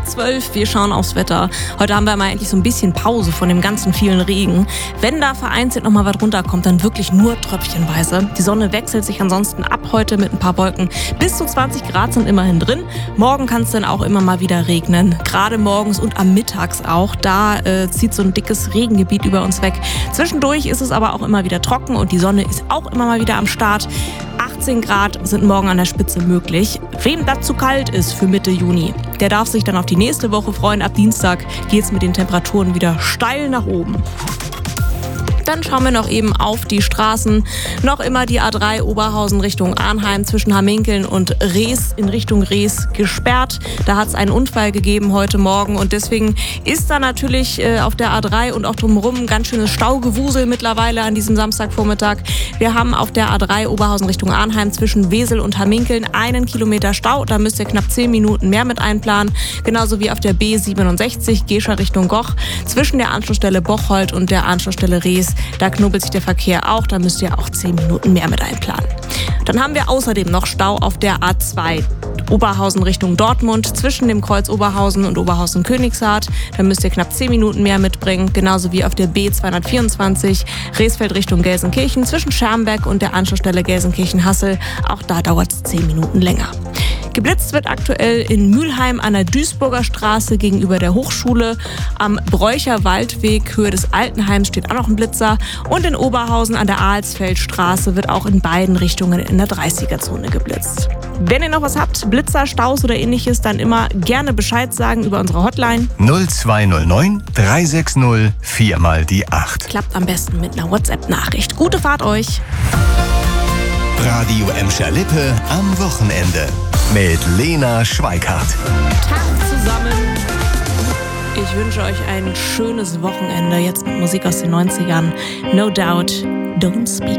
12, wir schauen aufs Wetter. Heute haben wir mal endlich so ein bisschen Pause von dem ganzen vielen Regen. Wenn da vereinzelt noch mal was runterkommt, dann wirklich nur tröpfchenweise. Die Sonne wechselt sich ansonsten ab heute mit ein paar Wolken. Bis zu 20 Grad sind immerhin drin. Morgen kann es dann auch immer mal wieder regnen. Gerade morgens und am Mittags auch. Da zieht so ein dickes Regengebiet über uns weg. Zwischendurch ist es aber auch immer wieder trocken und die Sonne ist auch immer mal wieder am Start. 18 Grad sind morgen an der Spitze möglich. Wem das zu kalt ist für Mitte Juni, der darf sich dann auf die nächste Woche freuen. Ab Dienstag geht's mit den Temperaturen wieder steil nach oben. Dann schauen wir noch eben auf die Straßen. Noch immer die A3 Oberhausen Richtung Arnheim zwischen Hamminkeln und Rees in Richtung Rees gesperrt. Da hat es einen Unfall gegeben heute Morgen und deswegen ist da natürlich auf der A3 und auch drumherum ein ganz schönes Staugewusel mittlerweile an diesem Samstagvormittag. Wir haben auf der A3 Oberhausen Richtung Arnheim zwischen Wesel und Hamminkeln 1 Kilometer Stau. Da müsst ihr knapp 10 Minuten mehr mit einplanen. Genauso wie auf der B67 Gescher Richtung Goch zwischen der Anschlussstelle Bocholt und der Anschlussstelle Rees. Da knubbelt sich der Verkehr auch, da müsst ihr auch 10 Minuten mehr mit einplanen. Dann haben wir außerdem noch Stau auf der A2. Oberhausen Richtung Dortmund zwischen dem Kreuz Oberhausen und Oberhausen-Königshardt. Da müsst ihr knapp 10 Minuten mehr mitbringen. Genauso wie auf der B224 Reesfeld Richtung Gelsenkirchen zwischen Schermbeck und der Anschlussstelle Gelsenkirchen-Hassel. Auch da dauert es 10 Minuten länger. Geblitzt wird aktuell in Mülheim an der Duisburger Straße gegenüber der Hochschule. Am Bräucher Waldweg, Höhe des Altenheims, steht auch noch ein Blitzer. Und in Oberhausen an der Alsfeldstraße wird auch in beiden Richtungen in der 30er-Zone geblitzt. Wenn ihr noch was habt, Blitzer, Staus oder ähnliches, dann immer gerne Bescheid sagen über unsere Hotline. 0209 360 4 mal die 8. Klappt am besten mit einer WhatsApp-Nachricht. Gute Fahrt euch! Radio Emscher-Lippe am Wochenende. Mit Lena Schweikart. Tag zusammen. Ich wünsche euch ein schönes Wochenende. Jetzt mit Musik aus den 90ern. No Doubt, Don't Speak.